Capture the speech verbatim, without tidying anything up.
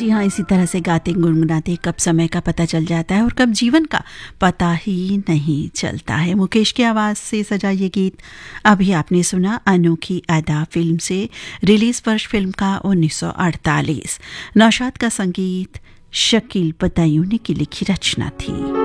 जी हाँ, इसी तरह से गाते गुनगुनाते कब समय का पता चल जाता है और कब जीवन का पता ही नहीं चलता है। मुकेश की आवाज़ से सजा ये गीत अभी आपने सुना अनोखी अदा फिल्म से। रिलीज वर्ष फिल्म का उन्नीस सौ अड़तालीस। नौशाद का संगीत, शकील बदायूनी की लिखी रचना थी।